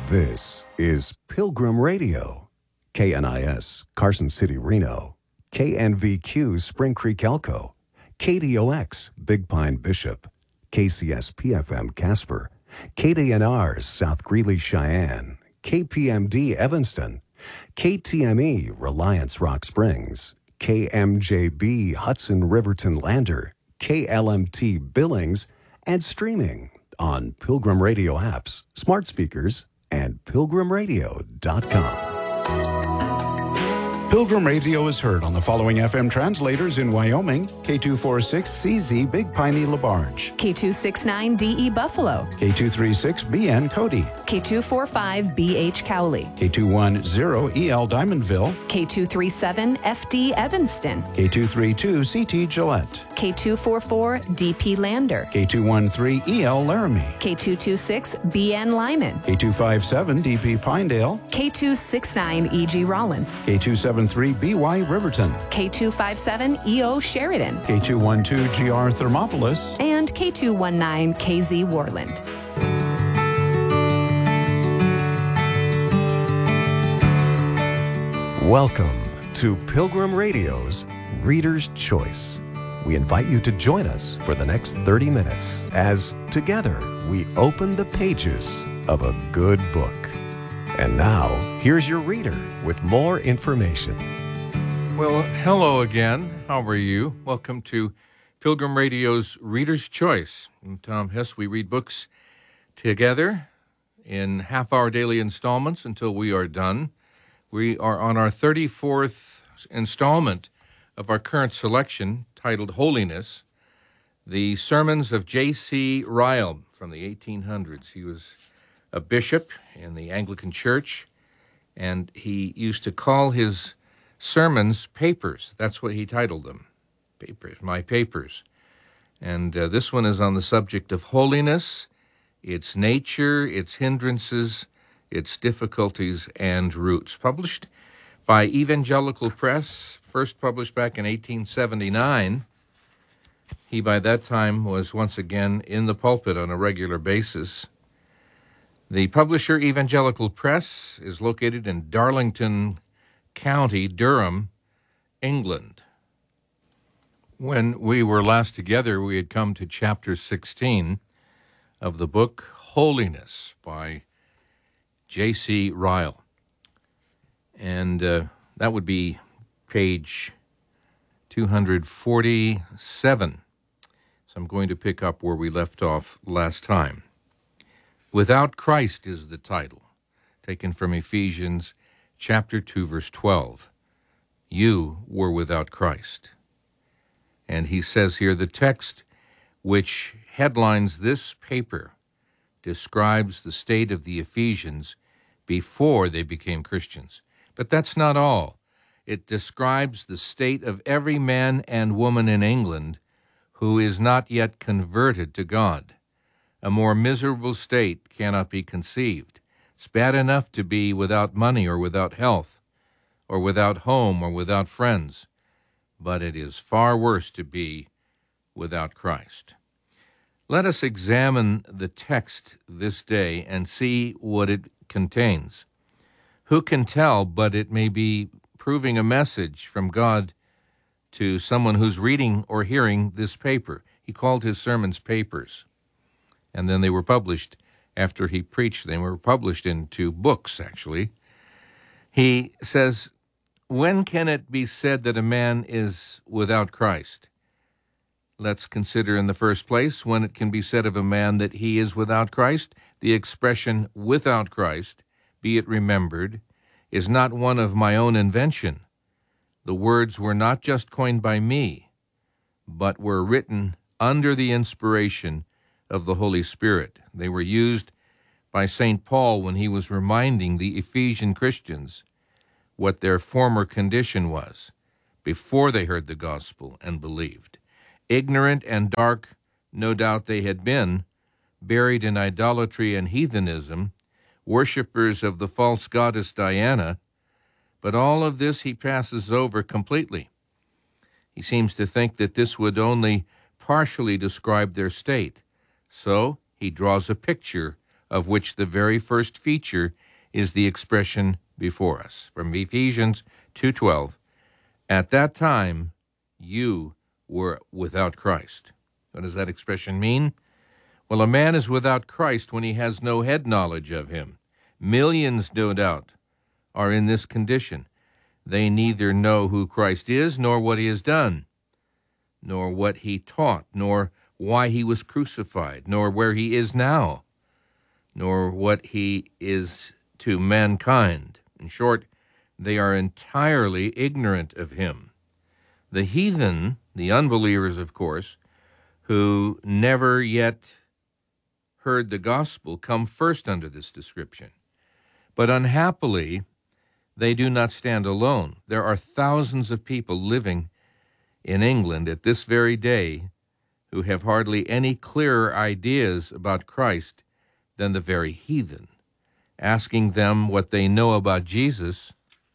This is Pilgrim Radio, KNIS, Carson City, Reno, KNVQ, Spring Creek, Elko, KDOX, Big Pine, Bishop, KCSP-FM, Casper, KDNR, South Greeley, Cheyenne, KPMD, Evanston, KTME, Reliance, Rock Springs, KMJB, Hudson, Riverton, Lander, KLMT, Billings, and streaming on Pilgrim Radio apps, smart speakers, and pilgrimradio.com. Pilgrim Radio is heard on the following FM translators in Wyoming: K246CZ Big Piney LaBarge, K269DE Buffalo, K236BN Cody, K245BH Cowley, K210EL Diamondville, K237FD Evanston, K232CT Gillette, K244DP Lander, K213EL Laramie, K226BN Lyman, K257DP Pinedale, K269EG Rollins, K273BY Riverton, K257EO Sheridan, K212GR Thermopolis, and K219KZ Warland. Welcome to Pilgrim Radio's Reader's Choice. We invite you to join us for the next 30 minutes as together we open the pages of a good book. And now, here's your reader with more information. Well, hello again. How are you? Welcome to Pilgrim Radio's Reader's Choice. I'm Tom Hess. We read books together in half-hour daily installments until we are done. We are on our 34th installment of our current selection titled Holiness, the sermons of J.C. Ryle from the 1800s. He was a bishop in the Anglican Church, and he used to call his sermons papers. That's what he titled them, papers, my papers. And this one is on the subject of holiness, its nature, its hindrances, its difficulties, and roots. Published by Evangelical Press, first published back in 1879. He, by that time, was once again in the pulpit on a regular basis. The publisher, Evangelical Press, is located in Darlington County, Durham, England. When we were last together, we had come to chapter 16 of the book Holiness by J.C. Ryle. And that would be page 247. So I'm going to pick up where we left off last time. Without Christ is the title, taken from Ephesians chapter 2, verse 12. You were without Christ. And he says here, the text which headlines this paper describes the state of the Ephesians before they became Christians. But that's not all. It describes the state of every man and woman in England who is not yet converted to God. A more miserable state cannot be conceived. It's bad enough to be without money or without health or without home or without friends, but it is far worse to be without Christ. Let us examine the text this day and see what it contains. Who can tell, but it may be proving a message from God to someone who's reading or hearing this paper. He called his sermons papers. And then they were published after he preached. They were published into books, actually. He says, when can it be said that a man is without Christ? Let's consider in the first place when it can be said of a man that he is without Christ. The expression without Christ, be it remembered, is not one of my own invention. The words were not just coined by me, but were written under the inspiration of the Holy Spirit. They were used by St. Paul when he was reminding the Ephesian Christians what their former condition was before they heard the gospel and believed. Ignorant and dark, no doubt they had been, buried in idolatry and heathenism, worshippers of the false goddess Diana, but all of this he passes over completely. He seems to think that this would only partially describe their state. So he draws a picture of which the very first feature is the expression before us. From Ephesians 2:12, at that time you were without Christ. What does that expression mean? Well, a man is without Christ when he has no head knowledge of him. Millions, no doubt, are in this condition. They neither know who Christ is, nor what he has done, nor what he taught, nor why he was crucified, nor where he is now, nor what he is to mankind. In short, they are entirely ignorant of him. The heathen, the unbelievers, of course, who never yet heard the gospel, come first under this description. But unhappily, they do not stand alone. There are thousands of people living in England at this very day who have hardly any clearer ideas about Christ than the very heathen. Asking them what they know about Jesus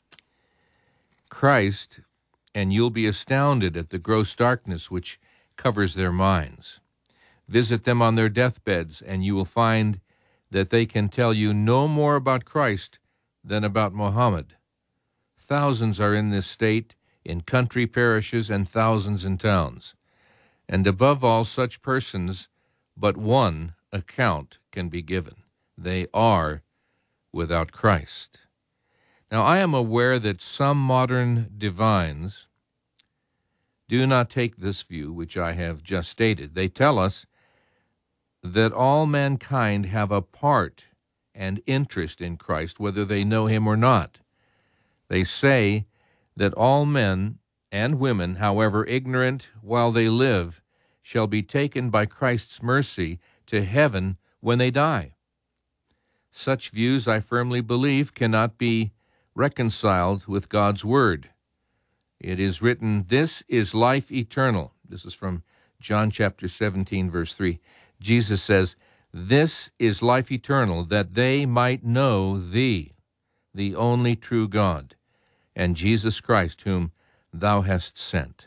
Christ, and you'll be astounded at the gross darkness which covers their minds. Visit them on their deathbeds, and you will find that they can tell you no more about Christ than about Muhammad. Thousands are in this state, in country parishes, and thousands in towns. And above all such persons, but one account can be given. They are without Christ. Now, I am aware that some modern divines do not take this view, which I have just stated. They tell us that all mankind have a part and interest in Christ, whether they know him or not. They say that all men and women, however ignorant while they live, shall be taken by Christ's mercy to heaven when they die. Such views, I firmly believe, cannot be reconciled with God's Word. It is written, "This is life eternal." This is from John chapter 17, verse 3. Jesus says, "This is life eternal, that they might know thee, the only true God, and Jesus Christ, whom thou hast sent."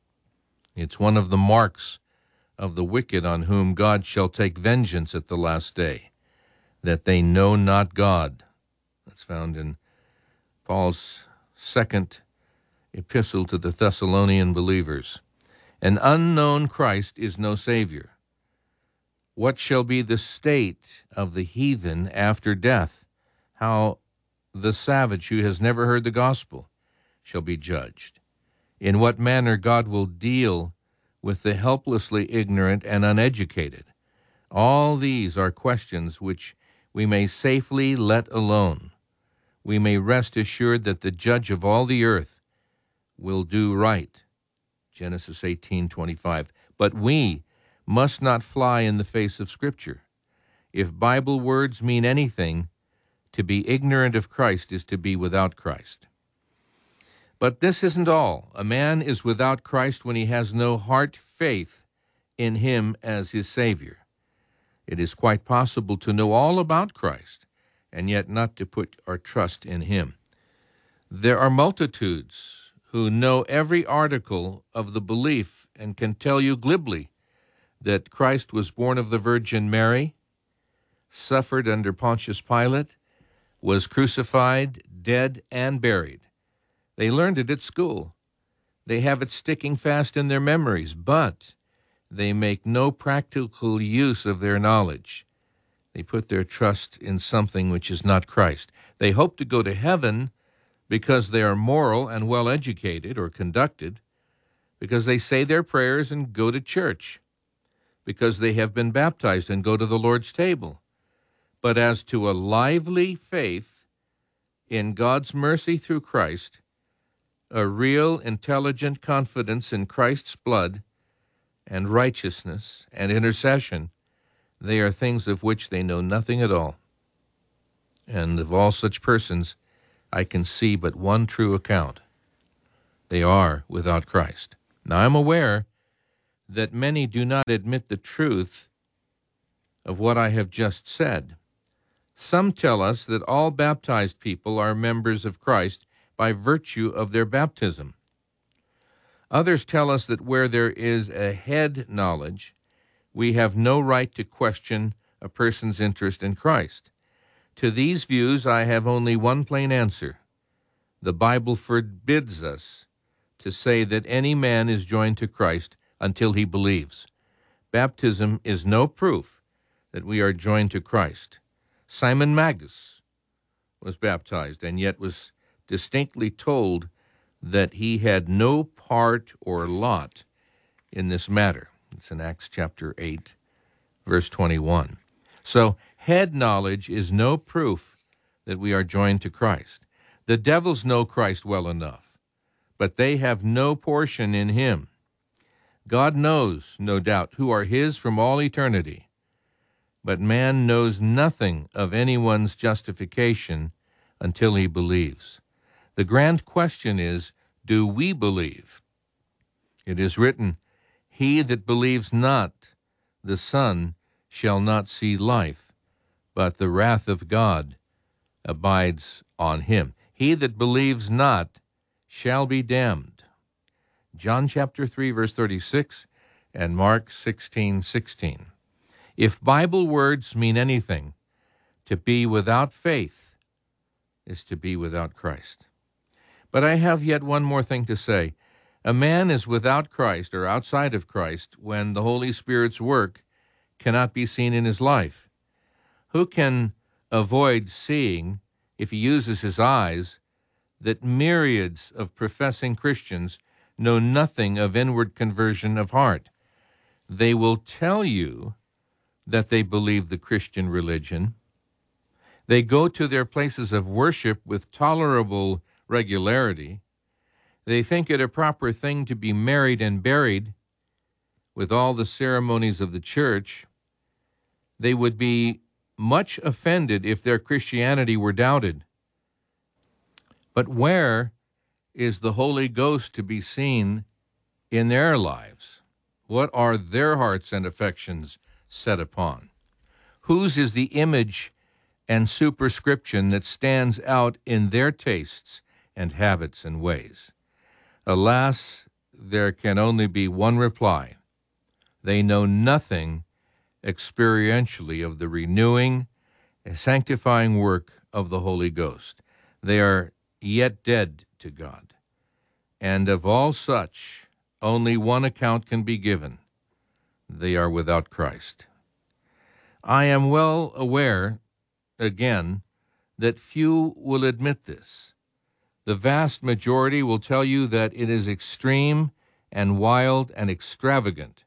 It's one of the marks of the wicked on whom God shall take vengeance at the last day, that they know not God. That's found in Paul's second epistle to the Thessalonian believers. An unknown Christ is no Savior. What shall be the state of the heathen after death? How the savage who has never heard the gospel shall be judged? In what manner God will deal with the helplessly ignorant and uneducated? All these are questions which we may safely let alone. We may rest assured that the judge of all the earth will do right. Genesis 18:25. But we must not fly in the face of Scripture. If Bible words mean anything, to be ignorant of Christ is to be without Christ. But this isn't all. A man is without Christ when he has no heart faith in him as his Savior. It is quite possible to know all about Christ and yet not to put our trust in him. There are multitudes who know every article of the belief and can tell you glibly that Christ was born of the Virgin Mary, suffered under Pontius Pilate, was crucified, dead, and buried. They learned it at school. They have it sticking fast in their memories, but they make no practical use of their knowledge. They put their trust in something which is not Christ. They hope to go to heaven because they are moral and well-educated or conducted, because they say their prayers and go to church, because they have been baptized and go to the Lord's table. But as to a lively faith in God's mercy through Christ, a real intelligent confidence in Christ's blood and righteousness and intercession, they are things of which they know nothing at all. And of all such persons, I can see but one true account. They are without Christ. Now, I'm aware that many do not admit the truth of what I have just said. Some tell us that all baptized people are members of Christ by virtue of their baptism. Others tell us that where there is a head knowledge, we have no right to question a person's interest in Christ. To these views, I have only one plain answer. The Bible forbids us to say that any man is joined to Christ until he believes. Baptism is no proof that we are joined to Christ. Simon Magus was baptized and yet was distinctly told that he had no part or lot in this matter. It's in Acts chapter 8, verse 21. So, head knowledge is no proof that we are joined to Christ. The devils know Christ well enough, but they have no portion in him. God knows, no doubt, who are his from all eternity, but man knows nothing of anyone's justification until he believes. The grand question is, do we believe? It is written, "He that believes not the Son shall not see life, but the wrath of God abides on him. He that believes not shall be damned." John chapter 3, verse 36, and Mark 16:16. If Bible words mean anything, to be without faith is to be without Christ. But I have yet one more thing to say. A man is without Christ or outside of Christ when the Holy Spirit's work cannot be seen in his life. Who can avoid seeing, if he uses his eyes, that myriads of professing Christians know nothing of inward conversion of heart? They will tell you that they believe the Christian religion. They go to their places of worship with tolerable regularity. They think it a proper thing to be married and buried with all the ceremonies of the church. They would be much offended if their Christianity were doubted. But where is the Holy Ghost to be seen in their lives? What are their hearts and affections set upon? Whose is the image and superscription that stands out in their tastes and habits and ways? Alas, there can only be one reply. They know nothing experientially of the renewing and sanctifying work of the Holy Ghost. They are yet dead to God. And of all such, only one account can be given. They are without Christ. I am well aware, again, that few will admit this. The vast majority will tell you that it is extreme and wild and extravagant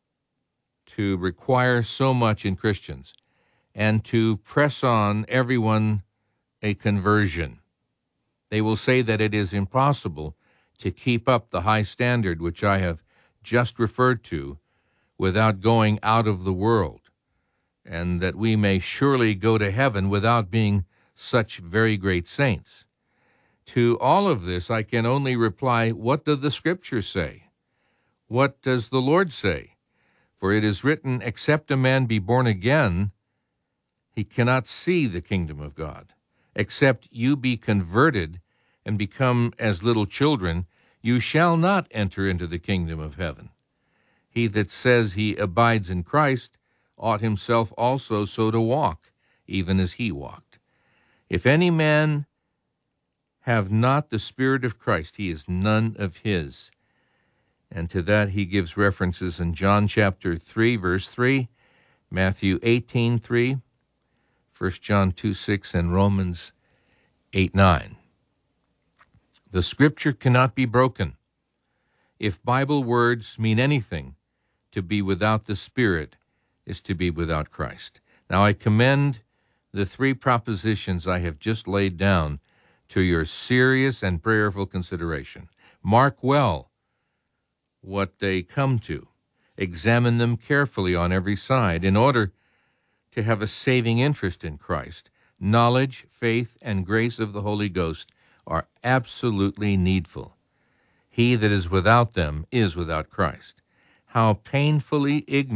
to require so much in Christians and to press on everyone a conversion. They will say that it is impossible to keep up the high standard which I have just referred to without going out of the world, and that we may surely go to heaven without being such very great saints. To all of this, I can only reply, what does the Scripture say? What does the Lord say? For it is written, except a man be born again, he cannot see the kingdom of God. Except you be converted and become as little children, you shall not enter into the kingdom of heaven. He that says he abides in Christ ought himself also so to walk, even as he walked. If any man have not the Spirit of Christ, he is none of his. And to that he gives references in John chapter 3, verse 3, Matthew 18:3, 1 John 2:6, and Romans 8:9. The Scripture cannot be broken. If Bible words mean anything, to be without the Spirit is to be without Christ. Now I commend the three propositions I have just laid down to your serious and prayerful consideration. Mark well what they come to. Examine them carefully on every side in order to have a saving interest in Christ. Knowledge, faith, and grace of the Holy Ghost are absolutely needful. He that is without them is without Christ. How painfully ignorant